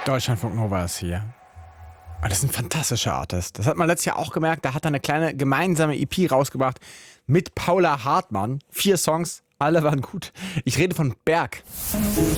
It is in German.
Deutschlandfunk Nova ist hier. Und das ist ein fantastischer Artist. Das hat man letztes Jahr auch gemerkt. Da hat er eine kleine gemeinsame EP rausgebracht mit Paula Hartmann. 4 Songs, alle waren gut. Ich rede von Berg.